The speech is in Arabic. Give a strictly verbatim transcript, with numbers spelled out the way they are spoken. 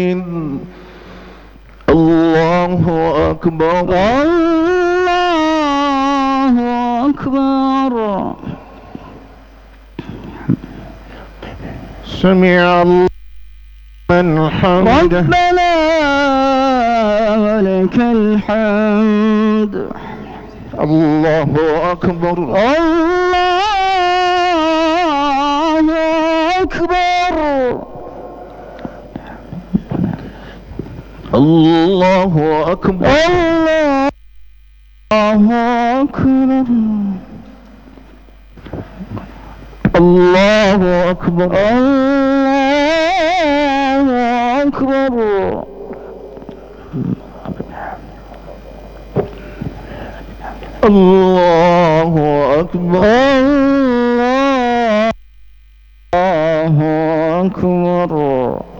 الله أكبر الله أكبر. سمع الله من حمده ربنا ولك الحمد. الله أكبر الله أكبر. الله أكبر الله أكبر. الله أكبر الله أكبر. الله أكبر الله أكبر.